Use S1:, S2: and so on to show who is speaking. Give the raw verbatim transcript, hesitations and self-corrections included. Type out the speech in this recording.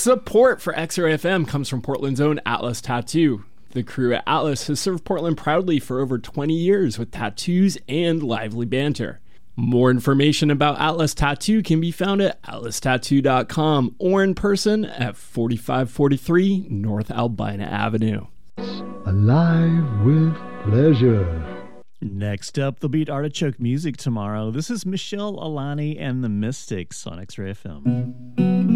S1: Support for X-Ray F M comes from Portland's own Atlas Tattoo. The crew at Atlas has served Portland proudly for over twenty years with tattoos and lively banter. More information about Atlas Tattoo can be found at atlas tattoo dot com or in person at forty-five forty-three North Albina Avenue.
S2: Alive with pleasure.
S3: Next up, they'll beat Artichoke Music tomorrow. This is Michelle Alani and the Mystics on X-Ray F M.